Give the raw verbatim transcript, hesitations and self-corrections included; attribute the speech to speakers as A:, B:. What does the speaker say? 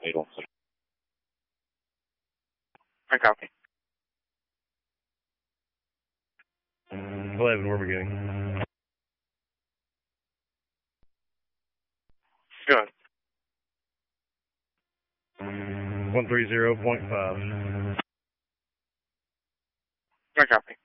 A: eight one seven.
B: I copy.
C: eleven, where are we getting?
B: Good.
C: one three zero point five.
B: I copy.